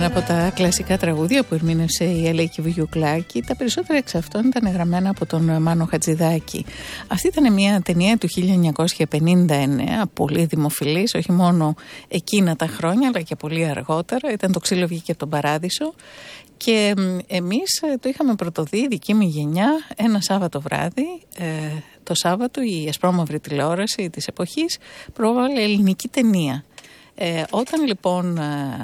Ένα από τα κλασικά τραγούδια που ερμήνευσε η Αλέκη Βουγιουκλάκη. Τα περισσότερα εξ αυτών ήταν γραμμένα από τον Μάνο Χατζηδάκη. Αυτή ήταν μια ταινία του 1959, πολύ δημοφιλής, όχι μόνο εκείνα τα χρόνια, αλλά και πολύ αργότερα. Ήταν το Ξύλο βγήκε από τον Παράδεισο. Και εμείς το είχαμε πρωτοδεί, η δική μου γενιά, ένα Σάββατο βράδυ. Το Σάββατο η ασπρόμαυρη τηλεόραση της εποχής πρόβαλε ελληνική ταινία. Όταν λοιπόν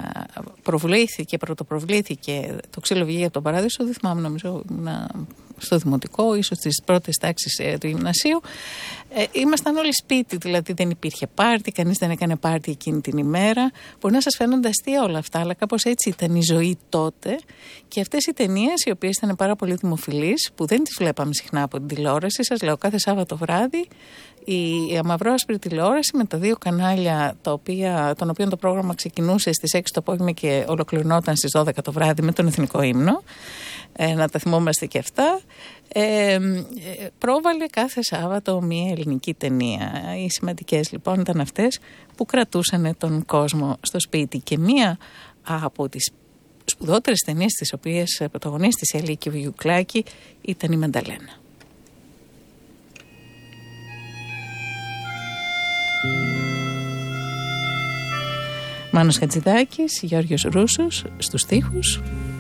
πρωτοπροβλήθηκε το Ξύλο βγήκε από τον Παράδεισο, δεν θυμάμαι, νομίζω στο δημοτικό, ίσως στις πρώτες τάξεις του γυμνασίου, ήμασταν όλοι σπίτι, δηλαδή δεν υπήρχε πάρτι, κανείς δεν έκανε πάρτι εκείνη την ημέρα. Μπορεί να σας φαίνονται αστεία όλα αυτά, αλλά κάπως έτσι ήταν η ζωή τότε. Και αυτές οι ταινίες, οι οποίες ήταν πάρα πολύ δημοφιλείς, που δεν τις βλέπαμε συχνά από την τηλεόραση, σας λέω, κάθε Σάββατο βράδυ, η αμαυρό-άσπρη τηλεόραση με τα δύο κανάλια, των οποίων το πρόγραμμα ξεκινούσε στις 6 το απόγευμα και ολοκληρωνόταν στις 12 το βράδυ με τον Εθνικό Ύμνο, να τα θυμόμαστε και αυτά, πρόβαλε κάθε Σάββατο μία ελληνική ταινία. Οι σημαντικές λοιπόν ήταν αυτές που κρατούσαν τον κόσμο στο σπίτι, και μία από τις σπουδότερες ταινίες τις οποίες πρωταγωνίστησε η Αλέκη Βουγιουκλάκη ήταν η Μανταλένα. Μάνος Χατζηδάκης, Γιώργος Ρούσος στους στίχους.